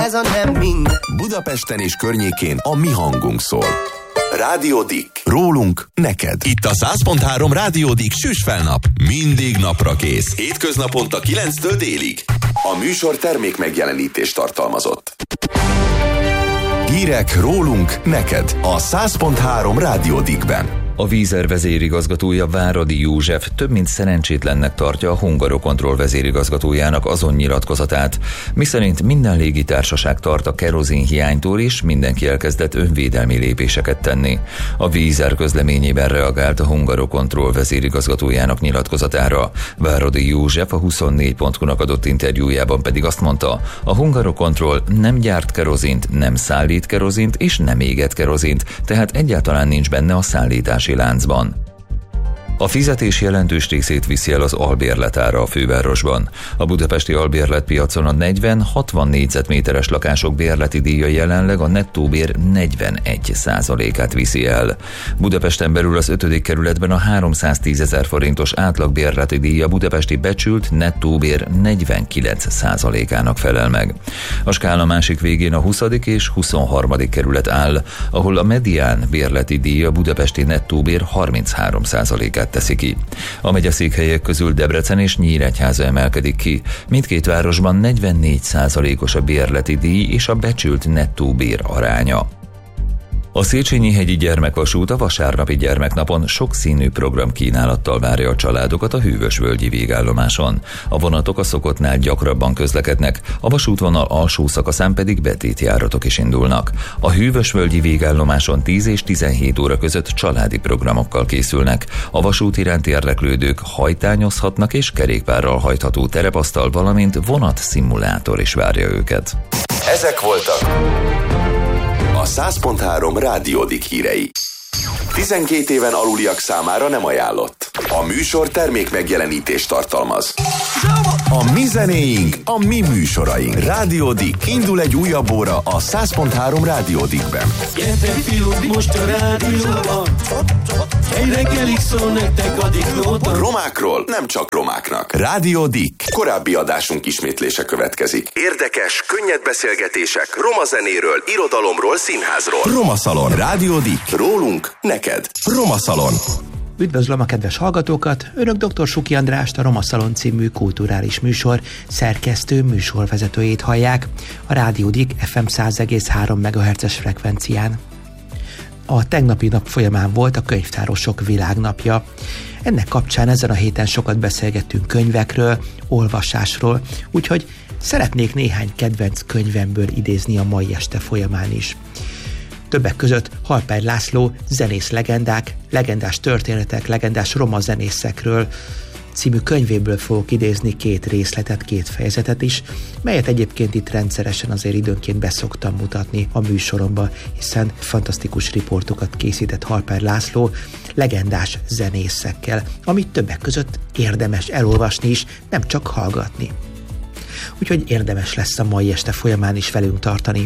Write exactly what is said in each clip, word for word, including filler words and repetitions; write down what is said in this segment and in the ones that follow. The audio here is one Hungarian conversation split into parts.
ez a nem minden. Budapesten és környékén a mi hangunk szól. Rádió Dick. Rólunk neked. Itt a száz pont három Rádió Dick süss fel nap. Mindig napra kész. Hétköznaponta kilenctől délig. A műsor termék megjelenítést tartalmazott. Hírek rólunk neked a száz pont három Rádió Dickben. A Vízer vezérigazgatója Váradi József több mint szerencsétlennek tartja a Hungarocontrol vezérigazgatójának azon nyilatkozatát, miszerint minden légitársaság tart a kerozin hiánytól, és mindenki elkezdett önvédelmi lépéseket tenni. A Vízer közleményében reagált a Hungarocontrol vezérigazgatójának nyilatkozatára. Váradi József a huszonnégy pont hu-nak adott interjújában pedig azt mondta, a Hungarocontrol nem gyárt kerozint, nem szállít kerozint és nem éget kerozint, tehát egyáltalán nincs benne a szállítási láncban. A fizetés jelentős részét viszi el az albérletára a fővárosban. A budapesti albérletpiacon a negyven-hatvan négyzetméteres lakások bérleti díja jelenleg a nettóbér negyvenegy százalékát viszi el. Budapesten belül az ötödik kerületben a háromszáztízezer forintos átlagbérleti díja budapesti becsült nettóbér negyvenkilenc százalékának felel meg. A skála másik végén a huszadik és huszonharmadik kerület áll, ahol a medián bérleti díja budapesti nettóbér harminchárom százalékát teszi ki. A megyeszékhelyek közül Debrecen és Nyíregyháza emelkedik ki. Mindkét városban negyvennégy százalékos a bérleti díj és a becsült nettó bér aránya. A Széchenyi-hegyi gyermekvasút a vasárnapi gyermeknapon sokszínű programkínálattal várja a családokat a Hűvösvölgyi végállomáson. A vonatok a szokottnál gyakrabban közlekednek, a vasútvonal alsó szakaszán pedig betétjáratok is indulnak. A Hűvösvölgyi végállomáson tíz és tizenhét óra között családi programokkal készülnek. A vasút iránti érdeklődők hajtányozhatnak és kerékpárral hajtható terepasztal, valamint vonatszimulátor is várja őket. Ezek voltak a száz pont három Rádió Dick hírei. tizenkét éven aluliak számára nem ajánlott. A műsor termék megjelenítést tartalmaz. A mi zenéink, a mi műsoraink. Rádió Dick. Indul egy újabb óra a száz pont három Rádió Dickben. Gyertek fiúk, most a rádióban. Egy reggelig szól nektek a diklóban. Romákról nem csak romáknak. Rádió Dick. Korábbi adásunk ismétlése következik. Érdekes, könnyed beszélgetések roma zenéről, irodalomról, színházról. Roma Szalon. Rádió Dick. Rólunk neked. Roma Szalon. Üdvözlöm a kedves hallgatókat! Önök dr. Suki Andrást, a Roma Szalon című kulturális műsor szerkesztő műsorvezetőjét hallják a Rádió Dick ef em száz egész három megahertzes frekvencián. A tegnapi nap folyamán volt a könyvtárosok világnapja. Ennek kapcsán ezen a héten sokat beszélgettünk könyvekről, olvasásról, úgyhogy szeretnék néhány kedvenc könyvemből idézni a mai este folyamán is. Többek között Halper László Zenész legendák, legendás történetek, legendás roma zenészekről című könyvéből fogok idézni két részletet, két fejezetet is, melyet egyébként itt rendszeresen azért időnként beszoktam mutatni a műsoromba, hiszen fantasztikus riportokat készített Halper László legendás zenészekkel, amit többek között érdemes elolvasni is, nem csak hallgatni. Úgyhogy érdemes lesz a mai este folyamán is velünk tartani.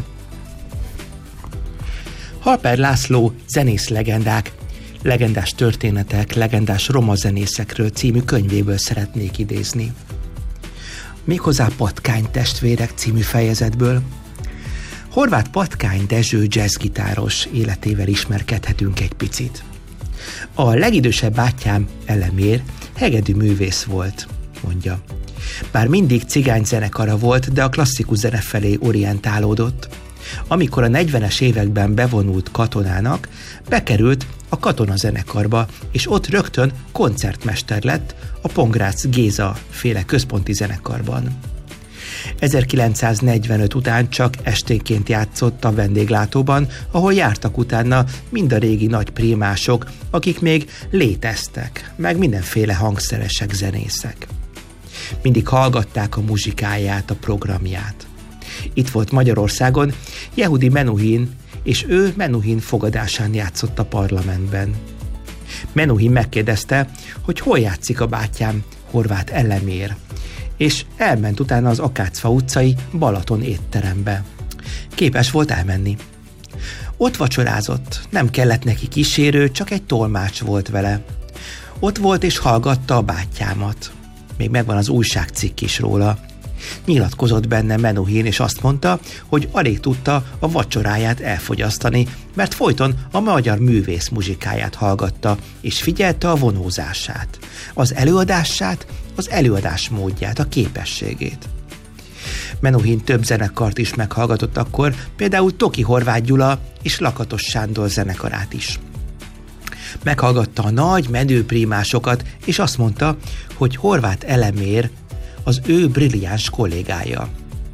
Halper László Zenész legendák, legendás történetek, legendás roma zenészekről című könyvéből szeretnék idézni. Méghozzá Patkány testvérek című fejezetből. Horváth Patkány Dezső jazzgitáros életével ismerkedhetünk egy picit. A legidősebb bátyám Elemér hegedű művész volt, mondja. Bár mindig cigányzenekara volt, de a klasszikus zene felé orientálódott. Amikor a negyvenes években bevonult katonának, bekerült a katonazenekarba, és ott rögtön koncertmester lett a Pongrácz Géza féle központi zenekarban. ezerkilencszáznegyvenöt után csak esténként játszott a vendéglátóban, ahol jártak utána mind a régi nagy prímások, akik még léteztek, meg mindenféle hangszeresek, zenészek. Mindig hallgatták a muzsikáját, a programját. Itt volt Magyarországon Yehudi Menuhin, és ő Menuhin fogadásán játszott a parlamentben. Menuhin megkérdezte, hogy hol játszik a bátyám, Horváth Elemér, és elment utána az Akácfa utcai Balaton étterembe. Képes volt elmenni. Ott vacsorázott, nem kellett neki kísérő, csak egy tolmács volt vele. Ott volt és hallgatta a bátyámat. Még megvan az újságcikk is róla. Nyilatkozott benne Menuhin, és azt mondta, hogy alig tudta a vacsoráját elfogyasztani, mert folyton a magyar művész muzsikáját hallgatta, és figyelte a vonózását, az előadását, az előadás módját, a képességét. Menuhin több zenekart is meghallgatott akkor, például Toki Horváth Gyula és Lakatos Sándor zenekarát is. Meghallgatta a nagy menőprímásokat, és azt mondta, hogy Horváth Elemér az ő brilliáns kollégája.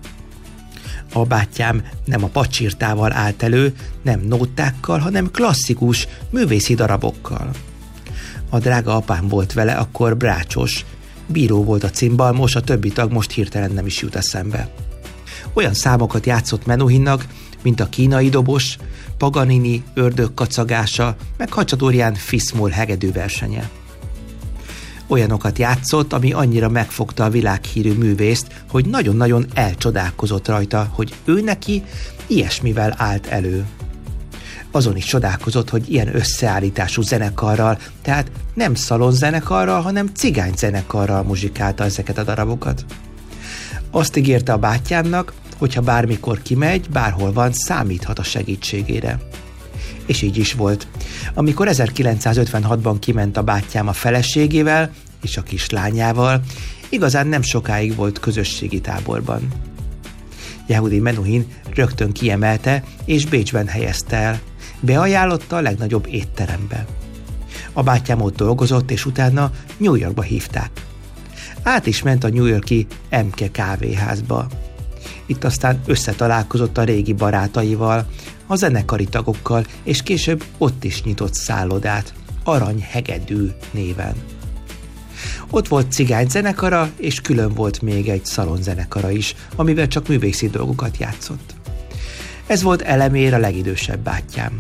A bátyám nem a pacsirtával állt elő, nem nótákkal, hanem klasszikus, művészi darabokkal. A drága apám volt vele akkor brácsos, Bíró volt a cimbalmos, a többi tag most hirtelen nem is jut eszembe. Olyan számokat játszott Menuhinnak, mint a Kínai dobos, Paganini ördög kacagása, meg Hacsadurján Fiszmol hegedűversenye. Olyanokat játszott, ami annyira megfogta a világhírű művészt, hogy nagyon-nagyon elcsodálkozott rajta, hogy ő neki ilyesmivel állt elő. Azon is csodálkozott, hogy ilyen összeállítású zenekarral, tehát nem szalonzenekarral, hanem cigányzenekarral muzsikálta ezeket a darabokat. Azt ígérte a bátyámnak, hogyha bármikor kimegy, bárhol van, számíthat a segítségére. És így is volt. Amikor ezerkilencszázötvenhatban kiment a bátyám a feleségével és a kislányával, igazán nem sokáig volt közösségi táborban. Yehudi Menuhin rögtön kiemelte és Bécsben helyezte el. Beajánlotta a legnagyobb étterembe. A bátyám ott dolgozott, és utána New Yorkba hívták. Át is ment a New York-i Emke kávéházba. Itt aztán összetalálkozott a régi barátaival, a zenekari tagokkal, és később ott is nyitott szállodát, Arany Hegedű néven. Ott volt cigány zenekara, és külön volt még egy szalonzenekara is, amivel csak művészi dolgokat játszott. Ez volt Elemér, a legidősebb bátyám.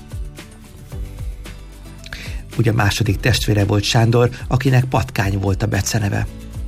Ugye második testvére volt Sándor, akinek Patkány volt a beceneve.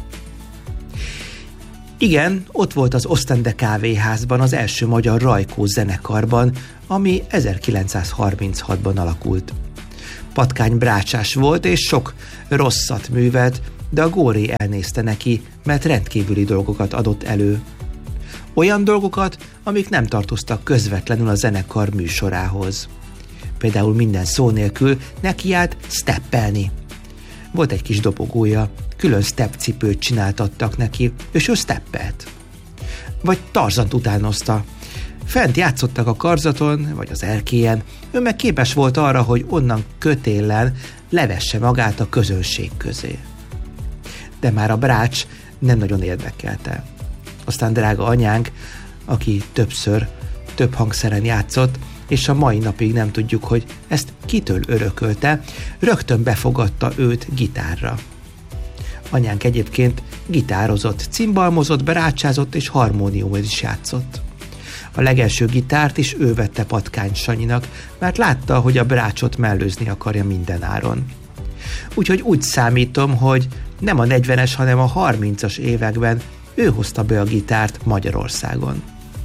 Igen, ott volt az Ostende kávéházban, az első magyar Rajkó zenekarban, ami ezerkilencszázharminchatban alakult. Patkány brácsás volt, és sok rosszat művelt, de a Góri elnézte neki, mert rendkívüli dolgokat adott elő. Olyan dolgokat, amik nem tartoztak közvetlenül a zenekar műsorához. Például minden szó nélkül nekiállt steppelni. Volt egy kis dobogója, külön step cipőt csináltattak neki, és ő steppelt. Vagy Tarzant utánozta. Fent játszottak a karzaton, vagy az erkélyen, ő meg képes volt arra, hogy onnan kötélen levesse magát a közönség közé. De már a brács nem nagyon érdekelte. Aztán drága anyánk, aki többször, több hangszeren játszott, és a mai napig nem tudjuk, hogy ezt kitől örökölte, rögtön befogadta őt gitárra. Anyánk egyébként gitározott, cimbalmozott, brácsázott és harmóniumot is játszott. A legelső gitárt is ő vette Patkány Sanyinak, mert látta, hogy a brácsot mellőzni akarja minden áron. Úgyhogy úgy számítom, hogy nem a negyvenes, hanem a harmincas években ő hozta be a gitárt Magyarországon.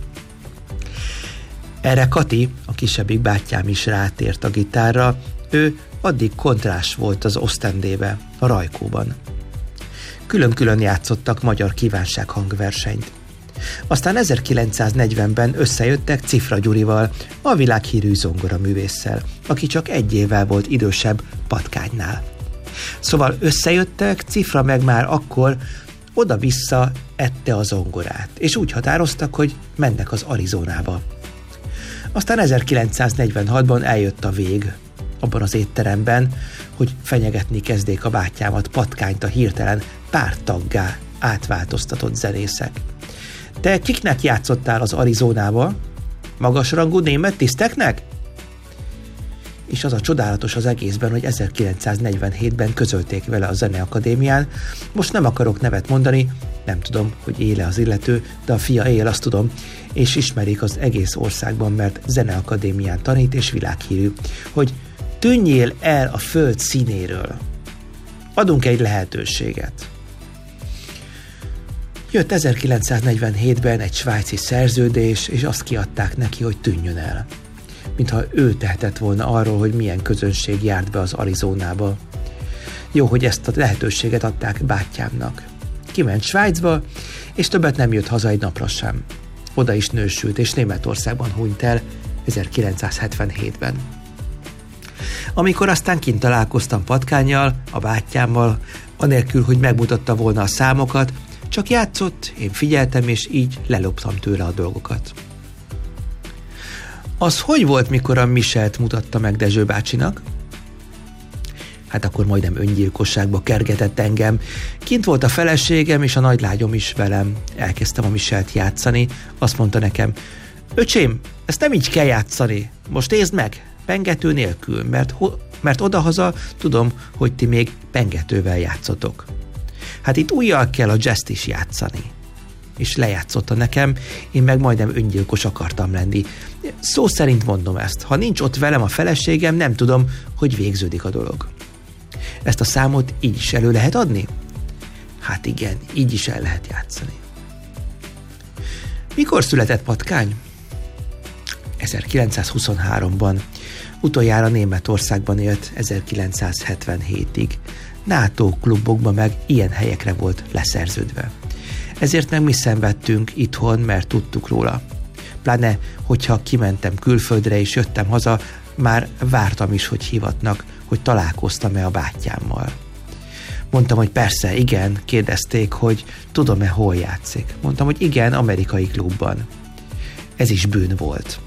Erre Kati, a kisebbik bátyám is rátért a gitárra, ő addig kontrás volt az Ostendébe, a Rajkóban. Külön-külön játszottak magyar kívánság hangversenyt. Aztán ezerkilencszáznegyvenben összejöttek Cifra Gyurival, a világhírű zongoraművésszel, aki csak egy évvel volt idősebb Patkánynál. Szóval összejöttek, Cifra meg már akkor oda-vissza ette a zongorát, és úgy határoztak, hogy mennek az Arizonába. Aztán ezerkilencszáznegyvenhatban eljött a vég abban az étteremben, hogy fenyegetni kezdték a bátyámat, Patkányt a hirtelen párttaggá átváltoztatott zenészek. Te kiknek játszottál az Arizonába? Magasrangú német tiszteknek? És az a csodálatos az egészben, hogy ezerkilencszáznegyvenhétben közölték vele a Zeneakadémián. Most nem akarok nevet mondani, nem tudom, hogy éle az illető, de a fia él, azt tudom, és ismerik az egész országban, mert Zeneakadémián tanít és világhírű, hogy tűnjél el a föld színéről. Adunk egy lehetőséget. Jött ezerkilencszáznegyvenhétben egy svájci szerződés, és azt kiadták neki, hogy tűnjön el. Mintha ő tehetett volna arról, hogy milyen közönség járt be az Arizonába. Jó, hogy ezt a lehetőséget adták bátyámnak. kiment Svájcba, és többet nem jött haza egy napra sem. Oda is nősült, és Németországban hunyt el ezerkilencszázhetvenhétben. Amikor aztán kint találkoztam Patkánnyal, a bátyámmal, anélkül, hogy megmutatta volna a számokat, csak játszott, én figyeltem, és így leloptam tőle a dolgokat. Az hogy volt, mikor a Michelt mutatta meg Dezső bácsinak? Hát akkor majdnem öngyilkosságba kergetett engem. Kint volt a feleségem, és a nagylágyom is velem. Elkezdtem a Michelt játszani. Azt mondta nekem, öcsém, ezt nem így kell játszani. Most nézd meg, pengető nélkül, mert, ho- mert odahaza tudom, hogy ti még pengetővel játszotok. Hát itt ujjal kell a jazzt is játszani. És lejátszotta nekem, én meg majdnem öngyilkos akartam lenni. Szó szerint mondom ezt, ha nincs ott velem a feleségem, nem tudom, hogy végződik a dolog. Ezt a számot így is elő lehet adni? Hát igen, így is el lehet játszani. Mikor született Patkány? ezerkilencszázhuszonháromban. Utoljára Németországban élt ezerkilencszázhetvenhétig. NATO klubokban meg ilyen helyekre volt leszerződve. Ezért meg mi szenvedtünk itthon, mert tudtuk róla. Pláne, hogyha kimentem külföldre és jöttem haza, már vártam is, hogy hívatnak, hogy találkoztam-e a bátyámmal. Mondtam, hogy persze, igen, kérdezték, hogy tudom-e, hol játszik. Mondtam, hogy igen, amerikai klubban. Ez is bűn volt.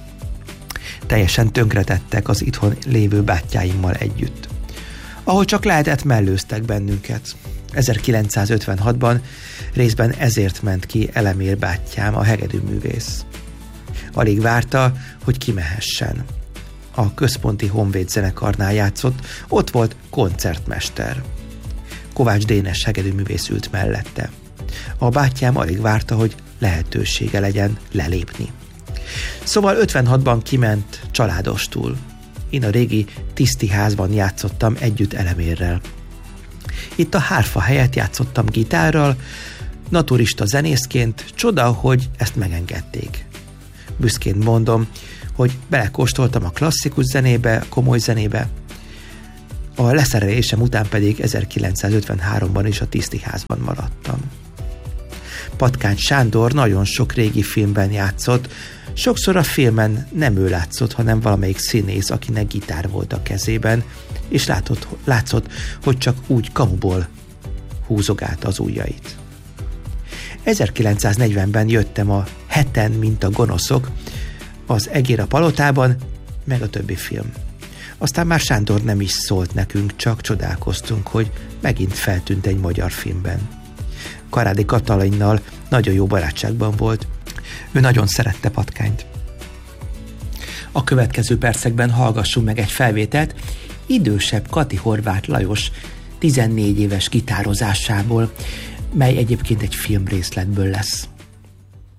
Teljesen tönkretettek az itthon lévő bátyáimmal együtt. Ahol csak lehetett, mellőztek bennünket. ezerkilencszázötvenhatban részben ezért ment ki Elemér bátyám, a hegedűművész. Alig várta, hogy kimehessen. A Központi Honvéd zenekarnál játszott, ott volt koncertmester. Kovács Dénes hegedűművész ült mellette. A bátyám alig várta, hogy lehetősége legyen lelépni. Szóval ötvenhatban kiment családostul. Én a régi tiszti házban játszottam együtt Elemérrel. Itt a hárfa helyett játszottam gitárral, naturista zenészként, csoda, hogy ezt megengedték. Büszkén mondom, hogy belekóstoltam a klasszikus zenébe, a komoly zenébe. A leszerelésem után pedig ezerkilencszázötvenháromban is a tisztiházban maradtam. Patkány Sándor nagyon sok régi filmben játszott, sokszor a filmen nem ő látszott, hanem valamelyik színész, akinek gitár volt a kezében, és látott, látszott, hogy csak úgy kamuból húzogálta az ujjait. ezerkilencszáznegyvenben jöttem a Heten, mint a gonoszok, az Egér a palotában, meg a többi film. Aztán már Sándor nem is szólt nekünk, csak csodálkoztunk, hogy megint feltűnt egy magyar filmben. Karádi Katalinnal nagyon jó barátságban volt. Ő nagyon szerette Patkányt. A következő percekben hallgassunk meg egy felvételt idősebb Kati Horváth Lajos tizennégy éves gitározásából, mely egyébként egy filmrészletből lesz.